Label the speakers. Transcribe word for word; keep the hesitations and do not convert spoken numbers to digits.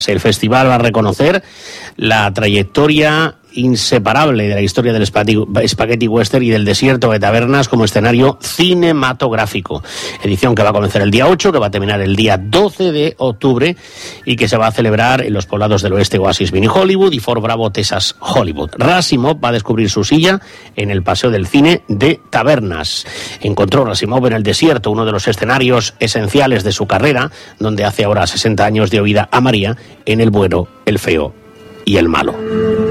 Speaker 1: El festival va a reconocer la trayectoria inseparable de la historia del Spaghetti Western y del desierto de Tabernas como escenario cinematográfico. Edición que va a comenzar el día ocho, que va a terminar el día doce de octubre y que se va a celebrar en los poblados del oeste Oasis Mini Hollywood y Fort Bravo, Texas Hollywood. Rasimov va a descubrir su silla en el Paseo del Cine de Tabernas. Encontró Rasimov en el desierto, uno de los escenarios esenciales de su carrera, donde hace ahora sesenta años dio vida a María en El bueno, el feo y el malo.